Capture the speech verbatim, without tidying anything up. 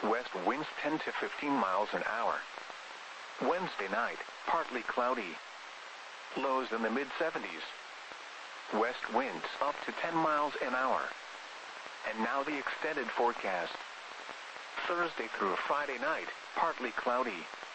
West winds ten to fifteen miles an hour. Wednesday night, partly cloudy. Lows in the mid seventies. West winds up to ten miles an hour. And now the extended forecast. Thursday through Friday night, partly cloudy.